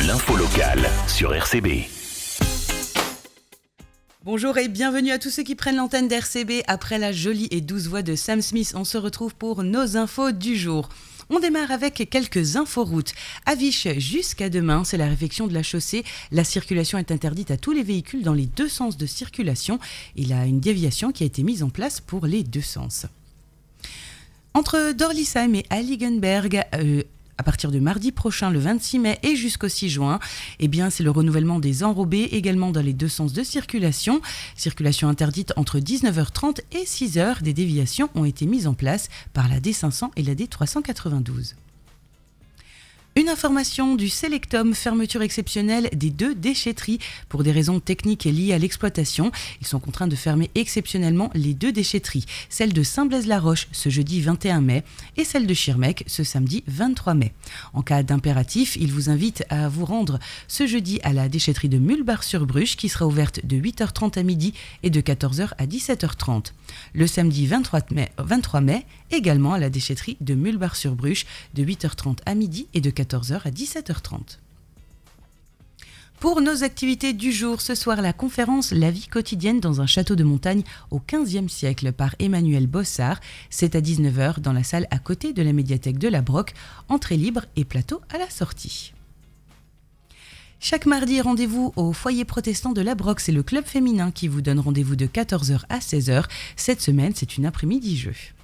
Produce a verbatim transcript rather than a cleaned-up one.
l'info locale sur R C B. Bonjour et bienvenue à tous ceux qui prennent l'antenne d'R C B. Après la jolie et douce voix de Sam Smith, on se retrouve pour nos infos du jour. On démarre avec quelques inforoutes. À Viche, jusqu'à demain, c'est la réfection de la chaussée. La circulation est interdite à tous les véhicules dans les deux sens de circulation. Il y a une déviation qui a été mise en place pour les deux sens. Entre Dorlisheim et Heiligenberg, euh, à partir de mardi prochain, le vingt-six mai et jusqu'au six juin, eh bien, c'est le renouvellement des enrobés également dans les deux sens de circulation. Circulation interdite entre dix-neuf heures trente et six heures. Des déviations ont été mises en place par la D cinq cents et la D trois cent quatre-vingt-douze. Une information du Selectum, fermeture exceptionnelle des deux déchetteries pour des raisons techniques liées à l'exploitation. Ils sont contraints de fermer exceptionnellement les deux déchetteries, celle de Saint-Blaise-la-Roche ce jeudi vingt et un mai et celle de Schirmeck ce samedi vingt-trois mai. En cas d'impératif, ils vous invitent à vous rendre ce jeudi à la déchetterie de Mulbach-sur-Bruche qui sera ouverte de huit heures trente à midi et de quatorze heures à dix-sept heures trente. Le samedi vingt-trois mai, également à la déchetterie de Mulbach-sur-Bruche de huit heures trente à midi et de quatorze heures à dix-sept heures trente. Pour nos activités du jour, ce soir, la conférence La vie quotidienne dans un château de montagne au quinzième siècle par Emmanuel Bossard. C'est à dix-neuf heures dans la salle à côté de la médiathèque de la Broc. Entrée libre et plateau à la sortie. Chaque mardi, rendez-vous au foyer protestant de la Broc. C'est le club féminin qui vous donne rendez-vous de quatorze heures à seize heures. Cette semaine, c'est une après-midi jeu.